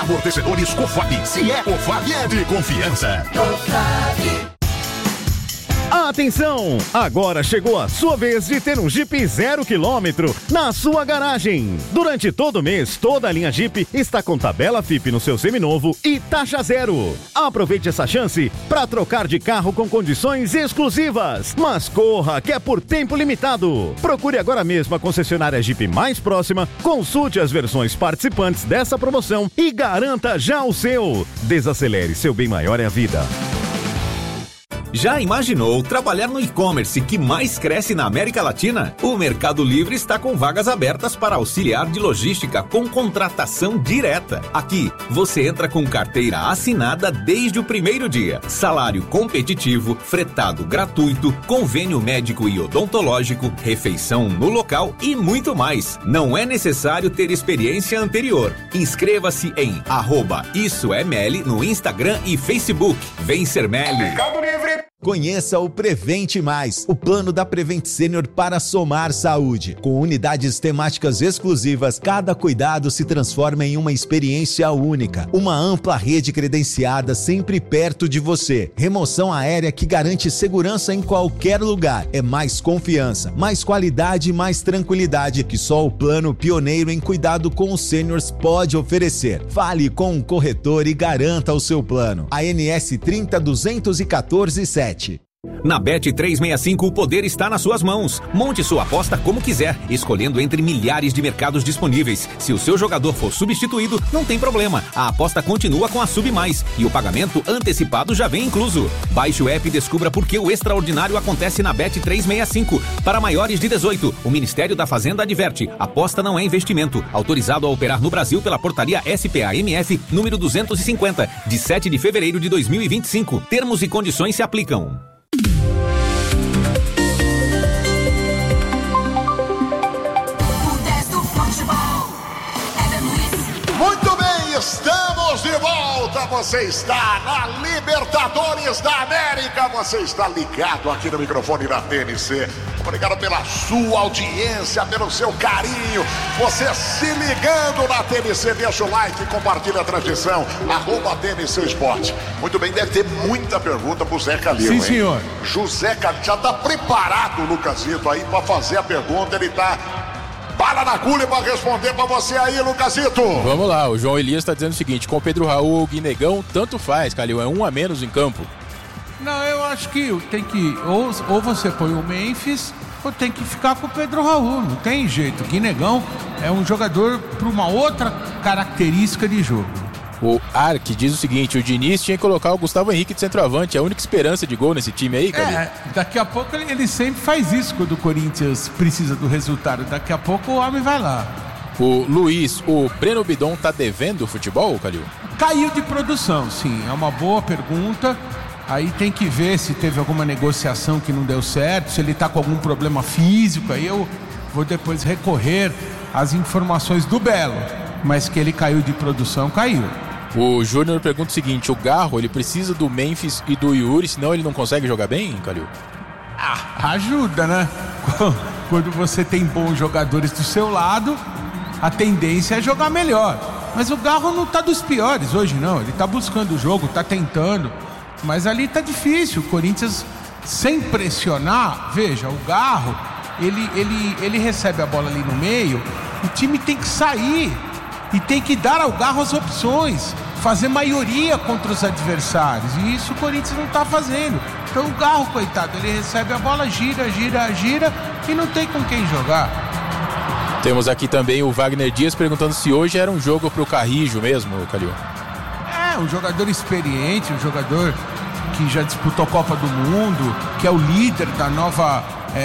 Amortecedores Cofap. Se é Cofap, é de confiança. Atenção! Agora chegou a sua vez de ter um Jeep 0 km na sua garagem. Durante todo o mês, toda a linha Jeep está com tabela FIP no seu seminovo e taxa zero. Aproveite essa chance para trocar de carro com condições exclusivas. Mas corra, que é por tempo limitado. Procure agora mesmo a concessionária Jeep mais próxima, consulte as versões participantes dessa promoção e garanta já o seu. Desacelere, seu bem maior é a vida. Já imaginou trabalhar no e-commerce que mais cresce na América Latina? O Mercado Livre está com vagas abertas para auxiliar de logística com contratação direta. Aqui, você entra com carteira assinada desde o primeiro dia, salário competitivo, fretado gratuito, convênio médico e odontológico, refeição no local e muito mais. Não é necessário ter experiência anterior. Inscreva-se em @IssoEML no Instagram e Facebook. Vem ser Meli. Mercado Livre. Conheça o Prevente Mais, o plano da Prevent Senior para somar saúde. Com unidades temáticas exclusivas, cada cuidado se transforma em uma experiência única. Uma ampla rede credenciada sempre perto de você. Remoção aérea que garante segurança em qualquer lugar. É mais confiança, mais qualidade e mais tranquilidade que só o plano pioneiro em cuidado com os seniors pode oferecer. Fale com um corretor e garanta o seu plano. ANS 30.214.7. Na Bet365 o poder está nas suas mãos. Monte sua aposta como quiser, escolhendo entre milhares de mercados disponíveis. Se o seu jogador for substituído, não tem problema. A aposta continua com a Sub Mais e o pagamento antecipado já vem incluso. Baixe o app e descubra por que o extraordinário acontece na Bet365. Para maiores de 18, o Ministério da Fazenda adverte: aposta não é investimento. Autorizado a operar no Brasil pela portaria SPAMF número 250, de 7 de fevereiro de 2025. Termos e condições se aplicam. Muito bem, estamos de volta. Você está na Libertadores da América. Você está ligado aqui no microfone da TNC. Obrigado pela sua audiência, pelo seu carinho. Você se ligando na TNC, deixa o like, compartilha a transmissão, @TNC Esporte. Muito bem, deve ter muita pergunta pro Zé Calil. Sim, hein? senhor. José Calil, já tá preparado o Lucasito aí pra fazer a pergunta. Ele tá bala na agulha pra responder pra você aí, Lucasito. Vamos lá, o João Elias tá dizendo o seguinte: com o Pedro Raul ou o Guinegão, tanto faz, Calil, é um a menos em campo. Não, eu acho que tem que, ou você põe o Memphis, ou tem que ficar com o Pedro Raul, não tem jeito. O Guinegão é um jogador para uma outra característica de jogo. O Ark diz o seguinte: o Diniz tinha que colocar o Gustavo Henrique de centroavante, é a única esperança de gol nesse time aí, Calil. Daqui a pouco ele sempre faz isso quando o Corinthians precisa do resultado. Daqui a pouco o homem vai lá. O Luiz, o Breno Bidon tá devendo o futebol, Calil? Caiu de produção, sim, é uma boa pergunta. Aí tem que ver se teve alguma negociação que não deu certo, se ele tá com algum problema físico. Aí eu vou depois recorrer às informações do Belo, mas que ele caiu de produção, caiu. O Júnior pergunta o seguinte: o Garro, ele precisa do Memphis e do Yuri, senão ele não consegue jogar bem, Calil? Ajuda, né? Quando você tem bons jogadores do seu lado, a tendência é jogar melhor. Mas o Garro não tá dos piores hoje, não. Ele tá buscando o jogo, tá tentando. Mas ali tá difícil. O Corinthians, sem pressionar, veja, o Garro, ele recebe a bola ali no meio, o time tem que sair e tem que dar ao Garro as opções, fazer maioria contra os adversários. E isso o Corinthians não tá fazendo. Então o Garro, coitado, ele recebe a bola, gira e não tem com quem jogar. Temos aqui também o Wagner Dias perguntando se hoje era um jogo pro Carrijo mesmo, Calil. Um jogador experiente, um jogador que já disputou a Copa do Mundo, que é o líder da nova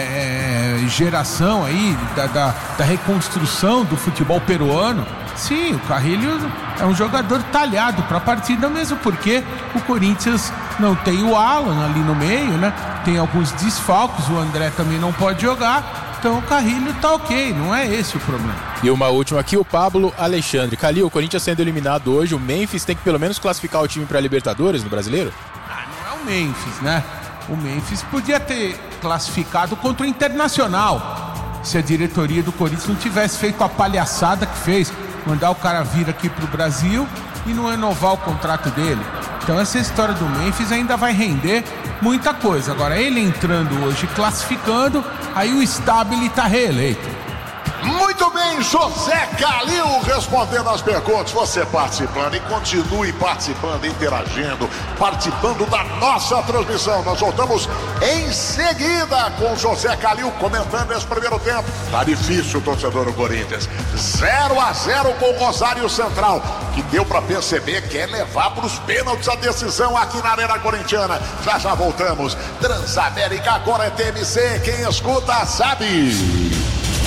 geração aí, da reconstrução do futebol peruano. Sim, o Carrilho é um jogador talhado para a partida, mesmo porque o Corinthians não tem o Alan ali no meio, né? Tem alguns desfalques, o André também não pode jogar. Então o Carrilho tá ok, não é esse o problema. E uma última aqui, o Pablo Alexandre. Calil, o Corinthians sendo eliminado hoje, o Memphis tem que pelo menos classificar o time para Libertadores no Brasileiro? Não é o Memphis, né? O Memphis podia ter classificado contra o Internacional, se a diretoria do Corinthians não tivesse feito a palhaçada que fez, mandar o cara vir aqui pro Brasil e não renovar o contrato dele. Então essa história do Memphis ainda vai render muita coisa. Agora, ele entrando hoje, classificando, aí o Stabile está reeleito. Muito bem, José Calil respondendo as perguntas, você participando, e continue participando, interagindo, participando da nossa transmissão. Nós voltamos em seguida com José Calil comentando esse primeiro tempo. Tá difícil, torcedor do Corinthians. 0-0 com o Rosário Central, que deu para perceber que quer levar para os pênaltis a decisão aqui na Arena Corintiana. Já voltamos. Transamérica agora é TMC, quem escuta sabe.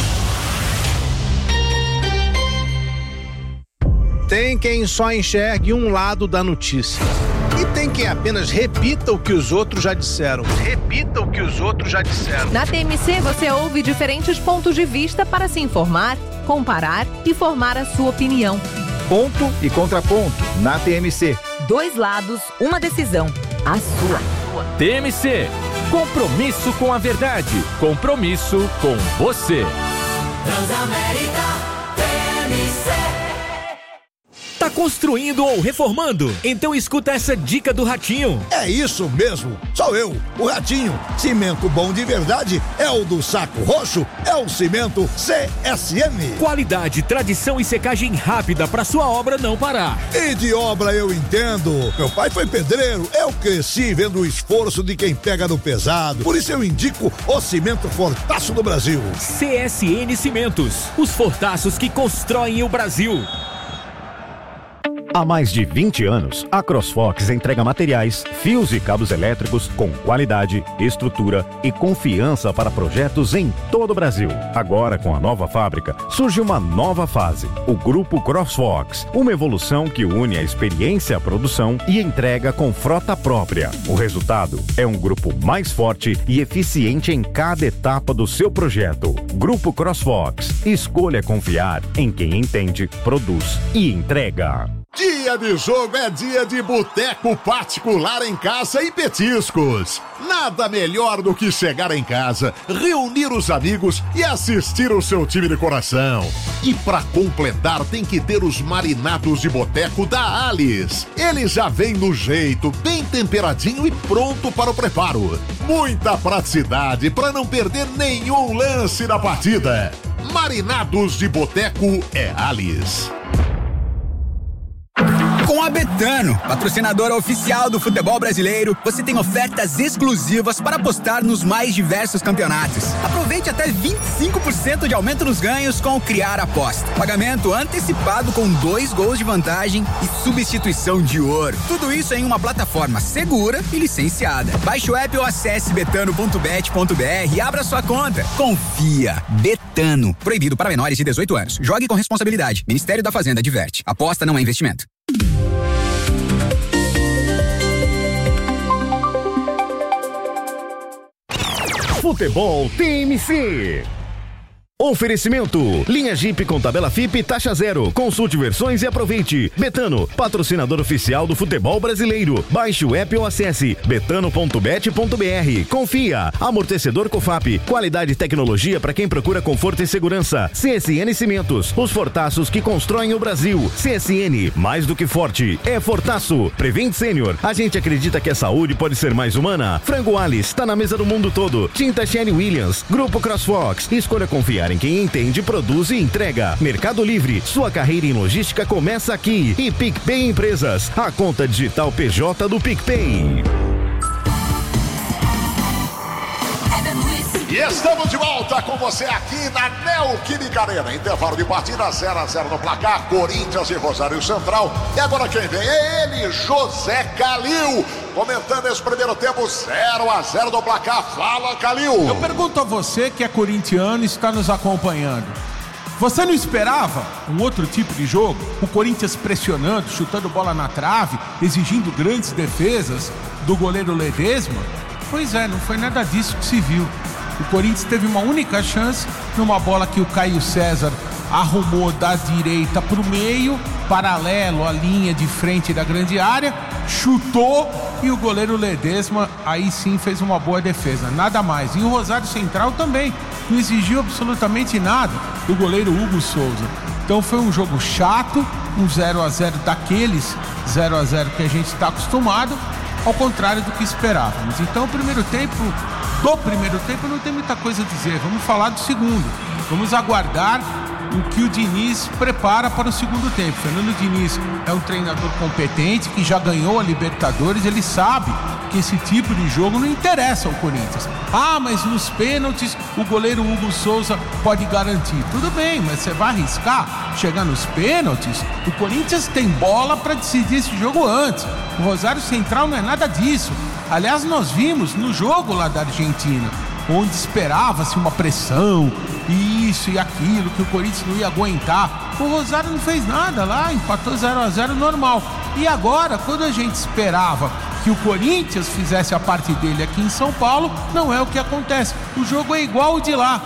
Tem quem só enxergue um lado da notícia. E tem quem apenas repita o que os outros já disseram. Na TMC você ouve diferentes pontos de vista para se informar, comparar e formar a sua opinião. Ponto e contraponto na TMC. 2 lados, uma decisão. A sua. TMC. Compromisso com a verdade. Compromisso com você. Transamérica TMC. Tá construindo ou reformando? Então escuta essa dica do Ratinho. É isso mesmo, sou eu, o Ratinho. Cimento bom de verdade é o do Saco Roxo, é o cimento CSN. Qualidade, tradição e secagem rápida para sua obra não parar. E de obra eu entendo. Meu pai foi pedreiro, eu cresci vendo o esforço de quem pega no pesado. Por isso eu indico o cimento Fortaço do Brasil. CSN Cimentos, os fortaços que constroem o Brasil. Há mais de 20 anos, a CrossFox entrega materiais, fios e cabos elétricos com qualidade, estrutura e confiança para projetos em todo o Brasil. Agora, com a nova fábrica, surge uma nova fase, o Grupo CrossFox, uma evolução que une a experiência à produção e entrega com frota própria. O resultado é um grupo mais forte e eficiente em cada etapa do seu projeto. Grupo CrossFox. Escolha confiar em quem entende, produz e entrega. Dia de jogo é dia de boteco particular em casa e petiscos. Nada melhor do que chegar em casa, reunir os amigos e assistir o seu time de coração. E para completar tem que ter os marinados de boteco da Alice. Ele já vem no jeito, bem temperadinho e pronto para o preparo. Muita praticidade para não perder nenhum lance da partida. Marinados de boteco é Alice. Com a Betano, patrocinadora oficial do futebol brasileiro, você tem ofertas exclusivas para apostar nos mais diversos campeonatos. Aproveite até 25% de aumento nos ganhos com o Criar Aposta. Pagamento antecipado com 2 gols de vantagem e substituição de ouro. Tudo isso em uma plataforma segura e licenciada. Baixe o app ou acesse betano.bet.br e abra sua conta. Confia. Betano. Proibido para menores de 18 anos. Jogue com responsabilidade. Ministério da Fazenda adverte. Aposta não é investimento. Futebol TMC. Oferecimento, linha Jeep com tabela FIP taxa zero. Consulte versões e aproveite. Betano, patrocinador oficial do futebol brasileiro. Baixe o app ou acesse betano.bet.br. Confia, amortecedor Cofap, qualidade e tecnologia para quem procura conforto e segurança. CSN Cimentos, os fortaços que constroem o Brasil. CSN, mais do que forte, é fortaço. Prevent Senior, a gente acredita que a saúde pode ser mais humana. Frango Alice, tá na mesa do mundo todo. Tinta Sherry Williams, Grupo CrossFox, escolha confiar em quem entende, produz e entrega. Mercado Livre, sua carreira em logística começa aqui. E PicPay Empresas, a conta digital PJ do PicPay. E estamos de volta com você aqui na Neoquímica Arena. Intervalo de partida, 0-0 no placar, Corinthians e Rosário Central. E agora quem vem é ele, José Calil, comentando esse primeiro tempo, 0-0 no placar. Fala, Calil. Eu pergunto a você que é corintiano e está nos acompanhando. Você não esperava um outro tipo de jogo? O Corinthians pressionando, chutando bola na trave, exigindo grandes defesas do goleiro Ledesma? Pois é, não foi nada disso que se viu. O Corinthians teve uma única chance numa bola que o Caio César arrumou da direita para o meio, paralelo à linha de frente da grande área, chutou e o goleiro Ledesma aí sim fez uma boa defesa, nada mais. E o Rosário Central também não exigiu absolutamente nada do goleiro Hugo Souza. Então foi um jogo chato um 0-0 daqueles 0-0 que a gente está acostumado, ao contrário do que esperávamos. Então do primeiro tempo não tem muita coisa a dizer. Vamos falar do segundo. Vamos aguardar o que o Diniz prepara para o segundo tempo. Fernando Diniz é um treinador competente que já ganhou a Libertadores. Ele sabe que esse tipo de jogo não interessa ao Corinthians. Mas nos pênaltis o goleiro Hugo Souza pode garantir. Tudo bem, mas você vai arriscar chegar nos pênaltis? O Corinthians tem bola para decidir esse jogo antes. O Rosário Central não é nada disso. Aliás, nós vimos no jogo lá da Argentina, onde esperava-se uma pressão, isso e aquilo, que o Corinthians não ia aguentar. O Rosário não fez nada lá, empatou 0-0 normal. E agora, quando a gente esperava que o Corinthians fizesse a parte dele aqui em São Paulo, não é o que acontece. O jogo é igual o de lá,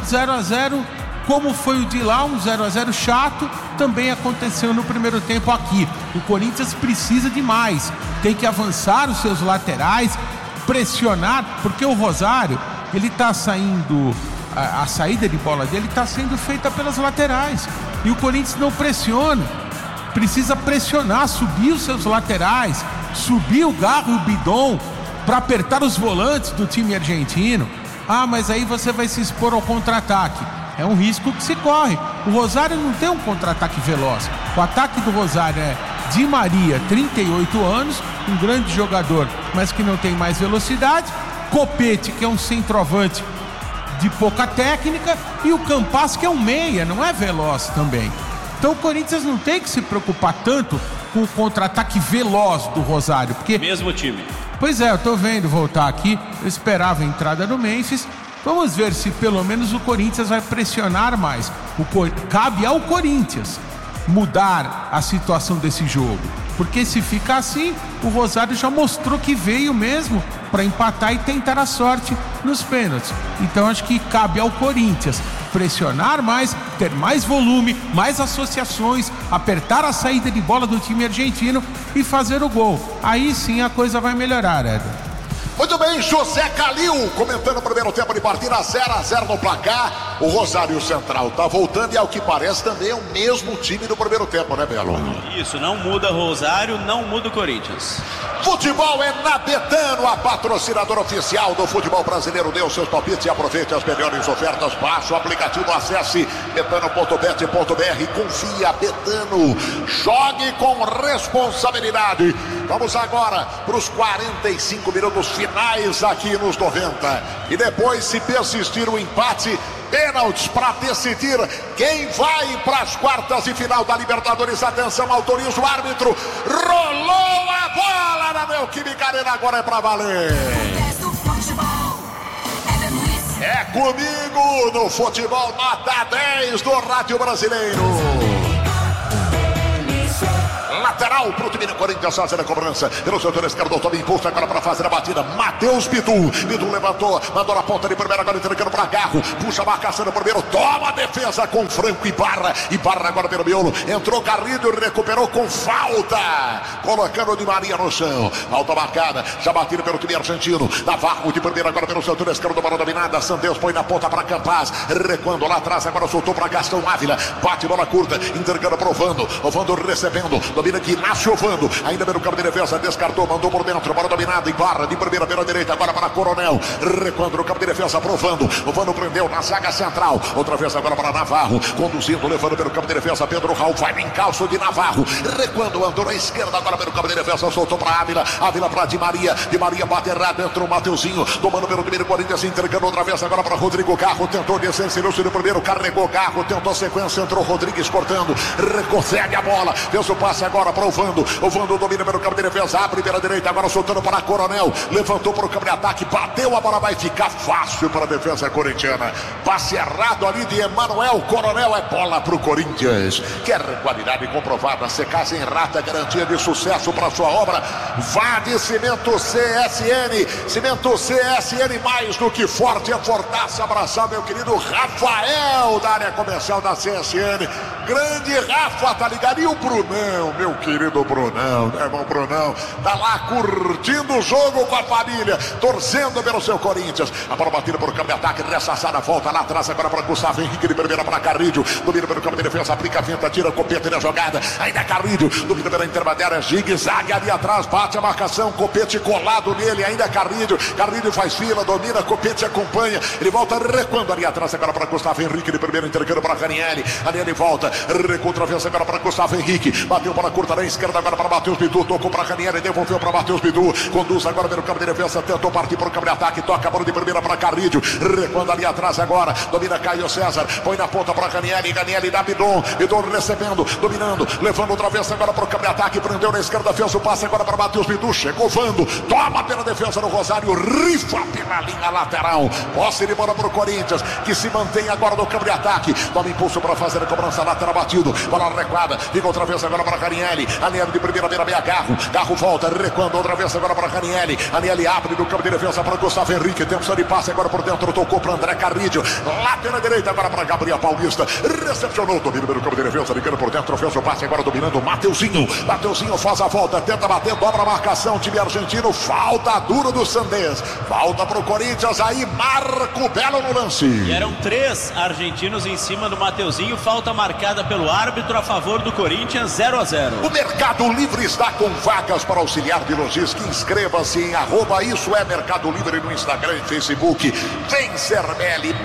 0-0, como foi o de lá, um 0-0 chato, também aconteceu no primeiro tempo aqui. O Corinthians precisa de mais, tem que avançar os seus laterais, pressionar, porque o Rosário, ele tá saindo, a saída de bola dele está sendo feita pelas laterais, e o Corinthians não pressiona. Precisa pressionar, subir os seus laterais, subir o Garro e o Bidon para apertar os volantes do time argentino. Mas aí você vai se expor ao contra-ataque. É um risco que se corre. O Rosário não tem um contra-ataque veloz. O ataque do Rosário é Di Maria, 38 anos, um grande jogador, mas que não tem mais velocidade. Copete, que é um centroavante de pouca técnica, e o Campas, que é um meia, não é veloz também. Então o Corinthians não tem que se preocupar tanto com o contra-ataque veloz do Rosário, porque... Mesmo time. Pois é, eu tô vendo voltar aqui, eu esperava a entrada do Memphis. Vamos ver se pelo menos o Corinthians vai pressionar mais. Cabe ao Corinthians mudar a situação desse jogo, porque se ficar assim, o Rosário já mostrou que veio mesmo para empatar e tentar a sorte nos pênaltis. Então acho que cabe ao Corinthians pressionar mais, ter mais volume, mais associações, apertar a saída de bola do time argentino e fazer o gol. Aí sim a coisa vai melhorar, Éder. Muito bem, José Calil comentando o primeiro tempo de partida, 0-0 no placar. O Rosário Central tá voltando e ao que parece também é o mesmo time do primeiro tempo, né, Belo? Isso, não muda Rosário, não muda o Corinthians. Futebol é na Betano, a patrocinadora oficial do futebol brasileiro. Dê os seus palpites e aproveite as melhores ofertas. Baixe o aplicativo, acesse betano.bet.br. Confia, Betano. Jogue com responsabilidade. Vamos agora para os 45 minutos finais aqui nos 90. E depois, se persistir o empate, pênaltis para decidir quem vai para as quartas de final da Libertadores. Atenção, autoriza o árbitro. Rolou a bola na Neoquímica Arena, agora é para valer. É comigo no futebol nota 10 do Rádio Brasileiro. Lateral pro time do Corinthians, fazer a cobrança pelo setor esquerdo, toma impulso agora para fazer a batida. Matheus Bidu levantou, mandou na ponta de primeira, agora entregando para Garro, puxa a marcação no primeiro, toma a defesa com Franco e Barra agora pelo miolo, entrou Garrido e recuperou com falta, colocando o Di Maria no chão, falta marcada, já batido pelo time argentino. Navarro de primeira, agora pelo setor esquerdo, bola dominada, Sandeus põe na ponta para Campas, recuando lá atrás, agora soltou para Gastão Ávila, bate bola curta, entregando para Ovando recebendo, domina aqui, Inácio Ovando, ainda pelo campo de defesa, descartou, mandou por dentro, bola dominada em Barra, de primeira pela direita, agora para Coronel, recuando no campo de defesa, Ovando prendeu na zaga central, outra vez agora para Navarro, conduzindo, levando pelo campo de defesa, Pedro Raul, vai em calço de Navarro, recuando, andou na esquerda, agora pelo campo de defesa, soltou para Ávila para Di Maria bate errado, entrou o Mateuzinho, tomando pelo time do Corinthians, entregando outra vez agora para Rodrigo Garro, tentou descer, no primeiro, carregou Garro, tentou sequência, entrou Rodrigues cortando, consegue a bola, fez o passe agora para Ovando domina pelo campo de defesa, a primeira direita, agora soltando para Coronel, levantou para o campo de ataque, bateu, a bola vai ficar fácil para a defesa corintiana, passe errado ali de Emanuel Coronel, é bola para o Corinthians. Quer qualidade comprovada, secagem rata, garantia de sucesso para sua obra, vá de Cimento CSN, mais do que forte, é fortaça. Abraçar meu querido Rafael da área comercial da CSN, grande Rafa, tá ligado? E o Brunão, meu querido Brunão, meu irmão Brunão, tá lá curtindo o jogo com a família, torcendo pelo seu Corinthians. A bola batida por campo de ataque, ressaçada, volta lá atrás agora para Gustavo Henrique de primeira para Carrilho, domina pelo campo de defesa, aplica a finta, tira o Copete na jogada, ainda Carrilho, domina pela intermediária, zigue-zague ali atrás, bate a marcação, Copete colado nele, ainda Carrilho faz fila, domina, Copete acompanha, ele volta recuando ali atrás agora para Gustavo Henrique de primeiro, entregando para Ranieri, ele volta, recua outra vez agora para Gustavo Henrique, bateu para curta na esquerda agora para Matheus Bidu, tocou para Ranieri, devolveu para Matheus Bidu, conduz agora pelo campo de defesa, tentou partir para o campo de ataque, toca a bola de primeira para Carrilho, recuando ali atrás agora, domina Caio César, põe na ponta para Ranieri dá Bidon recebendo, dominando, levando outra vez agora para o campo de ataque, prendeu na esquerda, fez o passe agora para Matheus Bidu, chegou Vando, toma pela defesa no Rosário, rifa pela linha lateral, posse de bola para o Corinthians, que se mantém agora no campo de ataque, toma impulso para fazer a cobrança lateral batido, bola recuada, fica outra vez agora para Ranieri de primeira beira meia, Garro volta, recuando outra vez agora para Ranieri abre no campo de defesa para Gustavo Henrique, tempo de passe agora por dentro, tocou para André Carrilho, lateral direita agora para Gabriel Paulista, recepcionou, domina no campo de defesa, ligando por dentro, fez o passe agora dominando Mateuzinho faz a volta, tenta bater, dobra a marcação, time argentino, falta dura do Sandés, falta pro Corinthians, aí Marco Belo no lance. E eram 3 argentinos em cima do Mateuzinho, falta marcada pelo árbitro a favor do Corinthians, 0-0. O Mercado Livre está com vagas para auxiliar de logística, inscreva-se em @isso é Mercado Livre no Instagram e Facebook, vem Cermelli,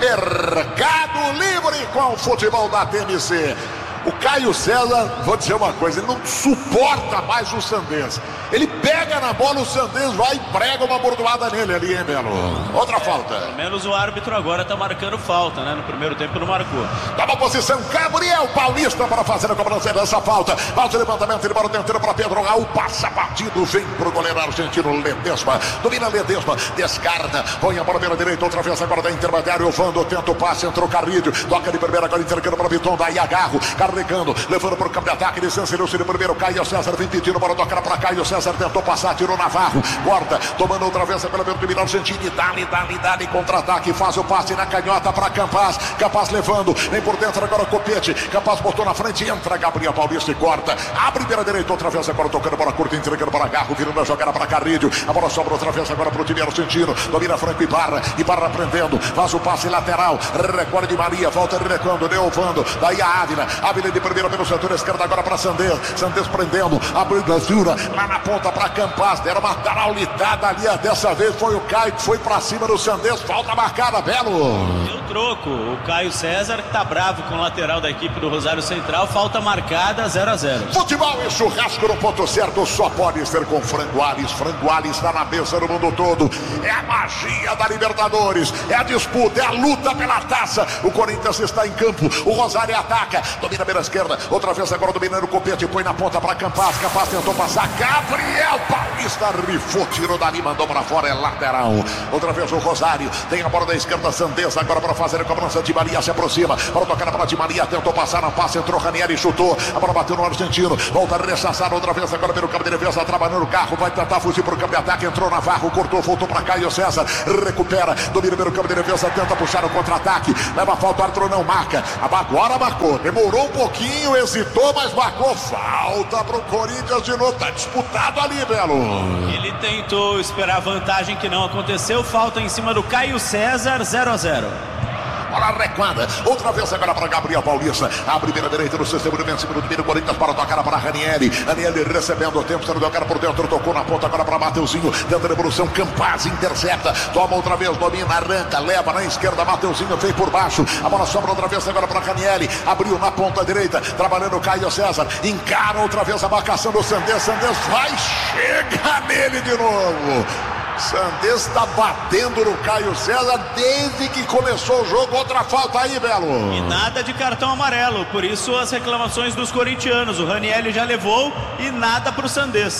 Mercado Livre com o futebol da TMC. O Caio César, vou dizer uma coisa, ele não suporta mais o Sandés. Ele pega na bola, o Sandés vai e prega uma bordoada nele ali, hein, Belo? Outra falta. Pelo menos o árbitro agora tá marcando falta, né? No primeiro tempo não marcou. Toma posição, Gabriel Paulista para fazer a cobrança dessa falta. Falta de levantamento, ele bora tentando para Pedro Raul, passa batido, vem pro goleiro argentino Ledesma. Domina Ledesma, descarta, põe a bola pela direita, outra vez agora da intermediária, o Vando tenta o passe, entrou Carrilho, toca de primeira, agora entregando para Viton, daí Agarro, carregando, levando para o campo de ataque, licenciou-se de primeiro, Caio César vem pedindo, bora tocar para Caio César, tentou passar, tirou Navarro, corta, tomando outra vez pela beira do time argentino, dá-lhe, contra-ataque, faz o passe na canhota para Campaz levando, vem por dentro agora o Copete, Campaz botou na frente, entra Gabriel Paulista e corta, abre pela direita, outra vez agora tocando bola curta, entregando para Garro, virando a jogada para Carrilho, a bola sobra outra vez agora para o time argentino, domina Franco Ibarra prendendo, faz o passe lateral, recorre de Maria, volta recuando, Neovando, daí a Ávila de primeira pelo setor esquerdo agora para Sandés prendendo, abrindo a jura, lá na ponta para Campaz, deram uma taraulitada ali, dessa vez foi o Caio que foi para cima do Sandés, falta marcada, Belo. Deu troco, o Caio César que tá bravo com o lateral da equipe do Rosário Central, falta marcada, 0-0. Futebol e churrasco no ponto certo, só pode ser com Frango Alis está na mesa no mundo todo, é a magia da Libertadores, é a disputa, é a luta pela taça, o Corinthians está em campo, o Rosário ataca, domina pela esquerda, outra vez agora dominando o Copete, põe na ponta para Campaz tentou passar, Gabriel Paulista rifou, tirou dali, mandou para fora, é lateral, outra vez o Rosário, tem a bola da esquerda, Sandés agora para fazer a cobrança, Di Maria se aproxima, para tocar para Di Maria, tentou passar na passe, entrou Ranieri, chutou, a bola bateu no argentino, volta a ressaçar outra vez agora pelo campo de defesa, trabalhando o carro, vai tentar fugir para o campo de ataque, entrou Navarro, cortou, voltou para Caio César, recupera, domina pelo campo de defesa, tenta puxar o contra-ataque, leva a falta, o árbitro não marca, agora marcou, demorou um pouquinho, hesitou, mas marcou, falta pro Corinthians de novo, tá disputado ali, Belo. Ele tentou esperar a vantagem que não aconteceu, falta em cima do Caio César, 0-0. Bola recuada, outra vez agora para Gabriel Paulista, abre pela direita no sistema de vencimento do time do Corinthians para tocar para Ranieri recebendo o tempo, sendo do cara por dentro, tocou na ponta agora para Mateuzinho, dentro da evolução, Campaz intercepta, toma outra vez, domina, arranca, leva na esquerda, Mateuzinho vem por baixo, a bola sobra outra vez agora para Ranieri, abriu na ponta direita, trabalhando o Caio César, encara outra vez a marcação do Sandés vai, chega nele de novo. Sandés está batendo no Caio César desde que começou o jogo. Outra falta aí, Belo. E nada de cartão amarelo, por isso as reclamações dos corintianos. O Ranieri já levou e nada para o Sandés.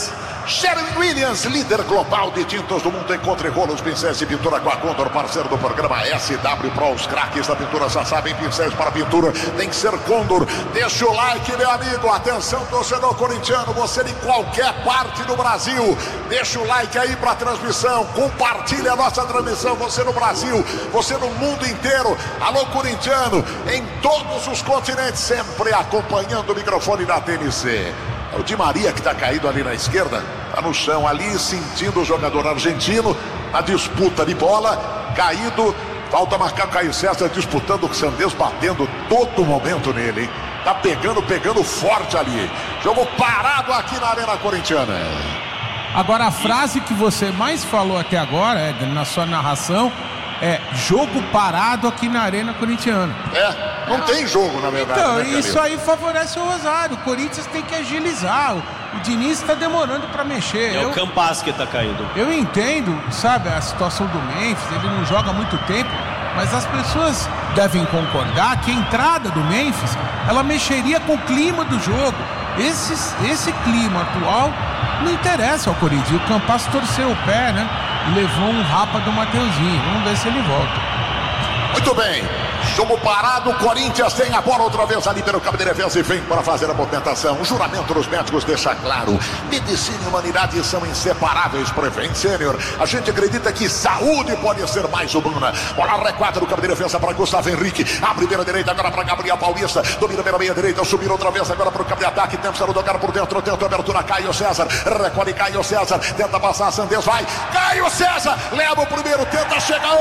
Sherwin-Williams, líder global de tintas do mundo. Encontre rolos, pincéis e pintura com a Condor, parceiro do programa SW Pro. Os craques da pintura já sabem, pincéis para pintura tem que ser Condor. Deixa o like, meu amigo. Atenção, torcedor corintiano, você de qualquer parte do Brasil, deixa o like aí para a transmissão, compartilha a nossa transmissão, você no Brasil, você no mundo inteiro. Alô, corintiano, em todos os continentes, sempre acompanhando o microfone da TNC. É o Di Maria que está caído ali na esquerda, está no chão ali, sentindo o jogador argentino, na disputa de bola, caído, falta marcar o Caio César disputando com o Sanders, batendo todo momento nele, hein? Tá pegando forte ali. Jogo parado aqui na Arena Corintiana. Agora, a frase que você mais falou até agora, Éder, na sua narração, é jogo parado aqui na Arena Corintiana. Não tem jogo, na verdade. Então, né, isso aí favorece o Rosário. O Corinthians tem que agilizar. O Diniz está demorando para mexer. É o Campas que tá caído. Eu entendo, sabe, a situação do Memphis, ele não joga há muito tempo, mas as pessoas devem concordar que a entrada do Memphis, ela mexeria com o clima do jogo. Esse clima atual não interessa ao Corinthians. O Campas torceu o pé, né? Levou um rapa do Mateuzinho. Vamos ver se ele volta. Muito bem. Jogo parado, o Corinthians tem a bola outra vez ali pelo campo de defesa e vem para fazer a movimentação. O juramento dos médicos deixa claro: medicina e humanidade são inseparáveis. Prevent Sênior, a gente acredita que saúde pode ser mais humana. Bola recuada no campo de defesa para Gustavo Henrique. Abre pela direita agora para Gabriel Paulista. Domina pela meia direita, subir outra vez agora para o campo de ataque. Tenta tocar por dentro, tenta abertura. Caio César, recolhe Caio César. Tenta passar, Sanders vai. Caio César, leva o primeiro, tenta chegar.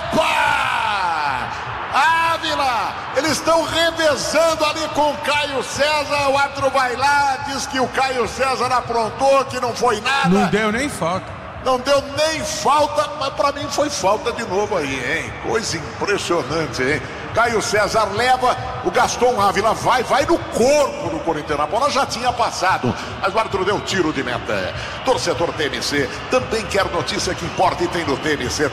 Opa! Ávila, eles estão revezando ali com o Caio César. O árbitro vai lá, diz que o Caio César aprontou, que não foi nada. Não deu nem falta. Não deu nem falta, mas pra mim foi falta de novo aí, hein? Coisa impressionante, hein? Caio César leva, o Gaston Ávila vai no corpo do Corinthians. A bola já tinha passado, mas o árbitro deu tiro de meta. Torcedor TMC também quer notícia que importa e tem no TMC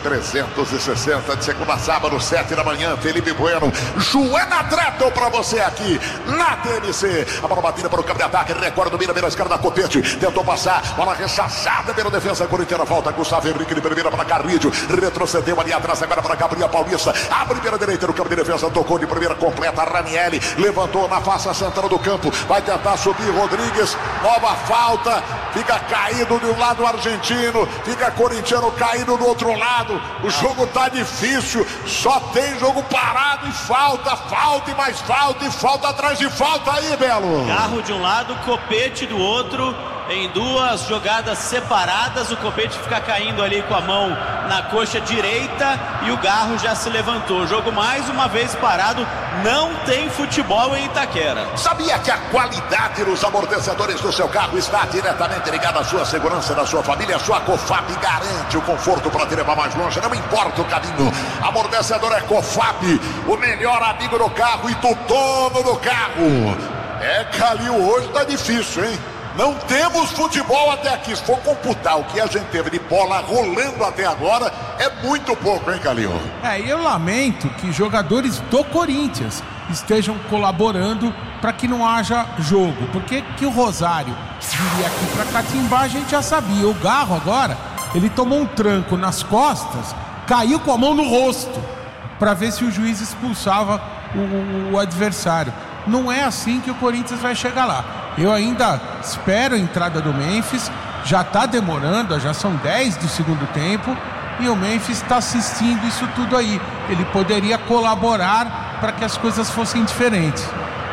360, de segunda a sábado, 7 da manhã. Felipe Bueno, Joana Tretel pra você aqui na TMC. A bola batida para o campo de ataque, recorde, domina pela esquerda, Copete, tentou passar, bola rechaçada pela defesa corintiana. Volta Gustavo Henrique de primeira para Carrilho, retrocedeu ali atrás agora para Gabriel Paulista. Abre pela direita no campo de defesa. Tocou de primeira completa, Ranieri levantou na face central do campo, vai tentar subir Rodrigues, nova falta, fica caído de um lado argentino, fica corintiano caído do outro lado. O jogo tá difícil, só tem jogo parado e falta e mais falta e falta atrás de falta aí, Belo. Carro de um lado, Copete do outro, em duas jogadas separadas. O Copete fica caindo ali com a mão na coxa direita e o Garro já se levantou. O jogo mais uma vez parado, não tem futebol em Itaquera. Sabia que a qualidade dos amortecedores do seu carro está diretamente ligada à sua segurança e da sua família? A sua Cofap garante o conforto para te levar mais longe, não importa o caminho. Amortecedor é Cofap, o melhor amigo do carro e do dono do carro. Calil, hoje tá difícil, hein? Não temos futebol até aqui. Se for computar o que a gente teve de bola rolando até agora, é muito pouco, hein, Calil? E eu lamento que jogadores do Corinthians estejam colaborando para que não haja jogo. Porque que o Rosário viria aqui para catimbar, a gente já sabia. O Garro agora, ele tomou um tranco nas costas, caiu com a mão no rosto, para ver se o juiz expulsava o adversário. Não é assim que o Corinthians vai chegar lá. Eu ainda espero a entrada do Memphis. Já está demorando, já são 10 do segundo tempo. E o Memphis está assistindo isso tudo aí. Ele poderia colaborar para que as coisas fossem diferentes.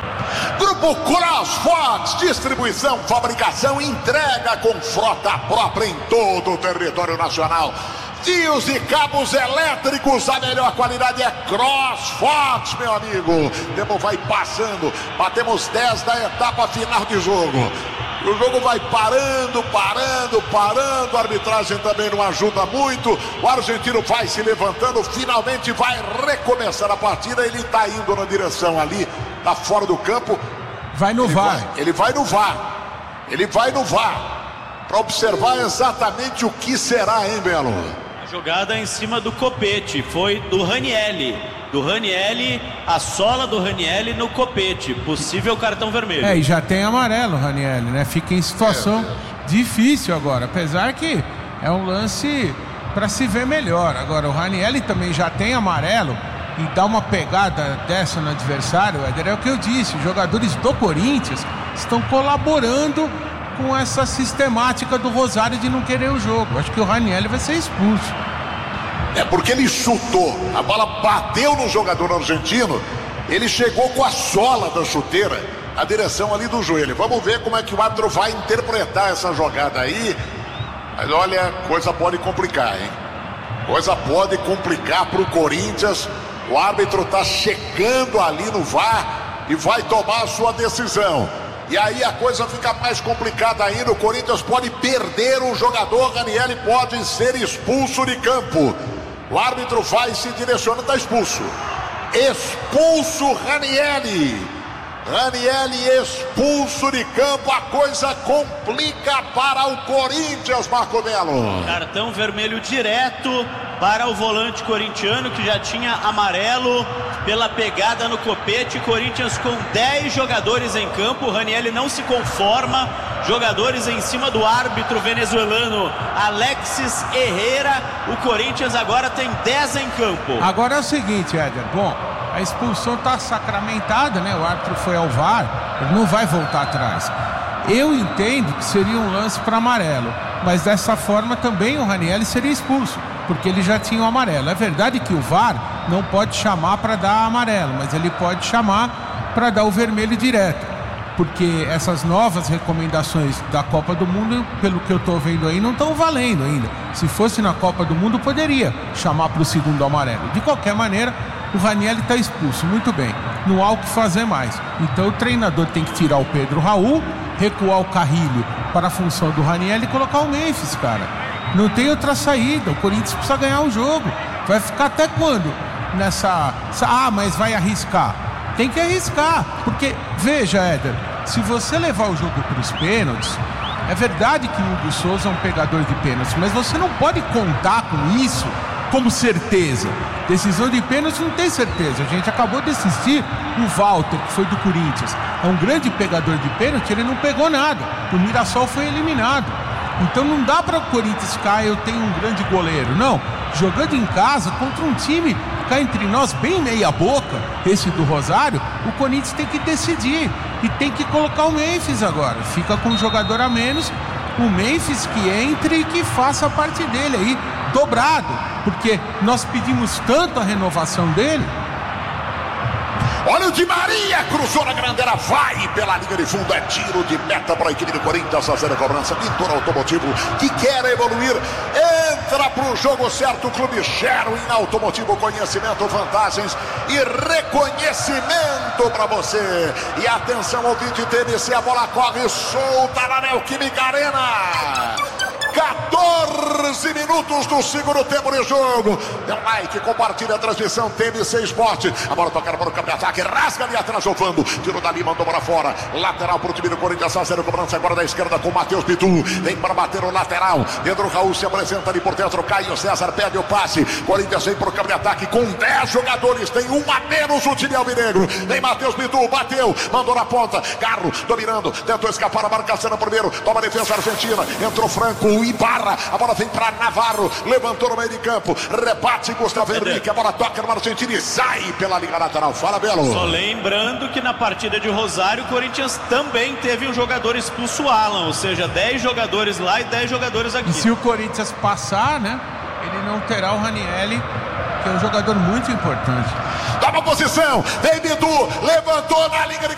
Grupo CrossFox, distribuição, fabricação e entrega com frota própria em todo o território nacional. Fios e cabos elétricos, a melhor qualidade é CrossFox, meu amigo. O tempo vai passando, batemos 10 da etapa final de jogo. O jogo vai parando. A arbitragem também não ajuda muito. O argentino vai se levantando, finalmente vai recomeçar a partida. Ele está indo na direção ali, está fora do campo. Vai no VAR. Ele vai no VAR. Para observar exatamente o que será, hein, Belo? Jogada em cima do Copete, foi do Ranieri, a sola do Ranieri no Copete, possível cartão vermelho. E já tem amarelo, Ranieri, né? Fica em situação difícil agora, apesar que é um lance para se ver melhor. Agora, o Ranieri também já tem amarelo e dá uma pegada dessa no adversário, Éder, é o que eu disse, os jogadores do Corinthians estão colaborando com essa sistemática do Rosário de não querer o jogo. Acho que o Ranieri vai ser expulso. É porque ele chutou, a bola bateu no jogador argentino, ele chegou com a sola da chuteira, a direção ali do joelho. Vamos ver como é que o árbitro vai interpretar essa jogada aí. Mas olha, coisa pode complicar, hein? Coisa pode complicar pro Corinthians. O árbitro tá checando ali no VAR e vai tomar a sua decisão. E aí a coisa fica mais complicada ainda. O Corinthians pode perder o jogador. Ranieri pode ser expulso de campo. O árbitro vai se direcionando, tá expulso. Expulso Ranieri. Ranieri expulso de campo, a coisa complica para o Corinthians, Marco Melo. Cartão vermelho direto para o volante corintiano, que já tinha amarelo pela pegada no copete. Corinthians com 10 jogadores em campo, o Ranieri não se conforma, jogadores em cima do árbitro venezuelano Alexis Herrera. O Corinthians agora tem 10 em campo. Agora é o seguinte, Éder, bom, a expulsão está sacramentada, né? O árbitro foi ao VAR, ele não vai voltar atrás. Eu entendo que seria um lance para amarelo, mas dessa forma também o Ranieri seria expulso, porque ele já tinha o amarelo. É verdade que o VAR não pode chamar para dar amarelo, mas ele pode chamar para dar o vermelho direto, porque essas novas recomendações da Copa do Mundo, pelo que eu estou vendo aí, não estão valendo ainda. Se fosse na Copa do Mundo, poderia chamar para o segundo amarelo. De qualquer maneira, o Ranieri está expulso, muito bem, não há o que fazer mais. Então o treinador tem que tirar o Pedro Raul, recuar o Carrilho para a função do Ranieri e colocar o Memphis, cara. Não tem outra saída, o Corinthians precisa ganhar o jogo. Vai ficar até quando nessa... mas vai arriscar. Tem que arriscar, porque, veja, Éder, se você levar o jogo para os pênaltis, é verdade que o Hugo Souza é um pegador de pênaltis, mas você não pode contar com isso como certeza. Decisão de pênalti não tem certeza. A gente acabou de assistir o Walter, que foi do Corinthians. É um grande pegador de pênalti, ele não pegou nada. O Mirassol foi eliminado. Então não dá para o Corinthians ficar, eu tenho um grande goleiro. Não, jogando em casa contra um time, cá entre nós, bem meia boca, esse do Rosário, o Corinthians tem que decidir. E tem que colocar o Memphis agora. Fica com um jogador a menos, o Memphis que entre e que faça a parte dele aí, dobrado, porque nós pedimos tanto a renovação dele. Olha o Di Maria, cruzou na grande área, vai pela linha de fundo, é tiro de meta para a equipe do Corinthians, fazer a cobrança, pintor automotivo que quer evoluir, entra pro jogo certo, o Clube Sherwin Automotivo, conhecimento, vantagens e reconhecimento para você. E atenção, ouvinte TNC, a bola corre solta na Neoquímica Arena. 14 minutos do segundo tempo de jogo. Dê um like, compartilha a transmissão TNC Esporte. A bola tocada para o campo de ataque, rasga ali atrás o Vando. Tiro dali, mandou para fora. Lateral para o time do Corinthians, fazendo cobrança agora da esquerda com o Matheus Pitu. Vem para bater o lateral. Pedro Raul se apresenta ali por dentro. Caio César pede o passe. Corinthians vem para o campo de ataque com 10 jogadores. Tem um a menos o time alvinegro. Vem Matheus Pitu, bateu, mandou na ponta. Carro dominando, tentou escapar a marcação no primeiro. Toma a defesa argentina. Entrou Franco e barra, a bola vem para Navarro, levantou no meio de campo, rebate Gustavo Henrique, a bola toca no Argentino e sai pela linha lateral. Fala, Belo. Só lembrando que na partida de Rosário, o Corinthians também teve um jogador expulso, Alan, ou seja, 10 jogadores lá e 10 jogadores aqui. E se o Corinthians passar, né, ele não terá o Ranieri, que é um jogador muito importante. Toma posição, vem Bidu, levantou na linha de